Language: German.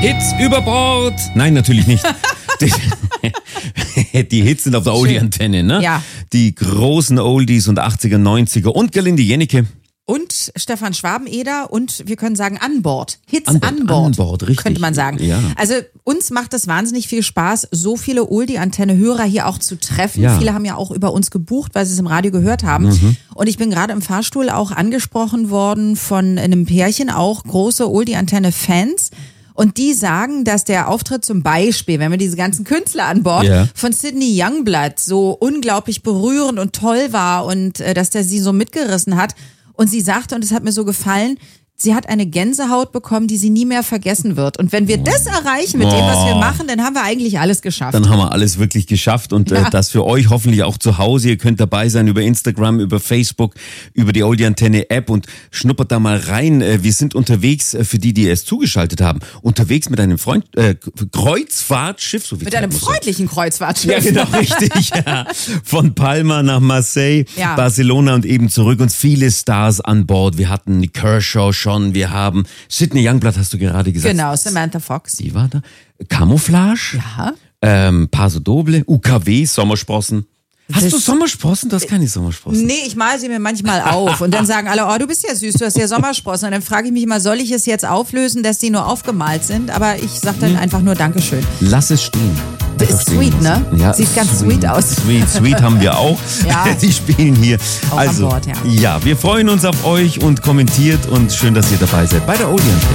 Hits über Bord. Nein, natürlich nicht. Die Hits sind auf der Oldie-Antenne, ne? Ja. Die großen Oldies und 80er, 90er und Gerlinde Jennecke. Und Stefan Schwabeneder und wir können sagen an Bord. Hits An an Bord, Bord, richtig. könnte man sagen. Ja. Also uns macht es wahnsinnig viel Spaß, so viele Oldie-Antenne-Hörer hier auch zu treffen. Ja. Viele haben ja auch über uns gebucht, weil sie es im Radio gehört haben. Und ich bin gerade im Fahrstuhl auch angesprochen worden von einem Pärchen, auch große Oldie-Antenne-Fans. Und die sagen, dass der Auftritt zum Beispiel, wenn wir diese ganzen Künstler an Bord, Ja. von Sidney Youngblood so unglaublich berührend und toll war und dass der sie so mitgerissen hat. Und sie sagte, und es hat mir so gefallen, sie hat eine Gänsehaut bekommen, die sie nie mehr vergessen wird. Und wenn wir das erreichen mit dem, was wir machen, dann haben wir eigentlich alles geschafft. Dann haben wir alles wirklich geschafft und das für euch hoffentlich auch zu Hause. Ihr könnt dabei sein über Instagram, über Facebook, über die Oldie-Antenne-App und schnuppert da mal rein. Wir sind unterwegs, für die es zugeschaltet haben, unterwegs mit einem Kreuzfahrtschiff. So viel Mit Zeit einem muss sein. freundlichen Kreuzfahrtschiff. Ja, genau, richtig. Ja. Von Palma nach Marseille, Ja. Barcelona und eben zurück. Und viele Stars an Bord. Wir hatten Nick Kershaw schon. Wir haben Sidney Youngblood, hast du gerade gesagt. Genau, Samantha Fox. Die war da. Camouflage. Ja. Paso Doble. UKW, Sommersprossen. Hast Das- du Sommersprossen? Du hast keine Sommersprossen. Nee, ich mal sie mir manchmal auf und dann sagen alle, oh, du bist ja süß, du hast ja Sommersprossen. Und dann frage ich mich immer, soll ich es jetzt auflösen, dass die nur aufgemalt sind? Aber ich sage dann einfach nur Dankeschön. Lass es stehen. Das ist sweet, ne? Ja, Sieht ganz sweet aus. Sweet haben wir auch. Ja. Die spielen hier. Auch an Bord, ja. Ja, wir freuen uns auf euch und kommentiert und schön, dass ihr dabei seid bei der Oldie-Antenne.